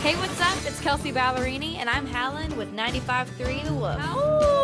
Hey, what's up? It's Kelsey Ballerini, and I'm Hallen with 95.3 The Wolf. Oh.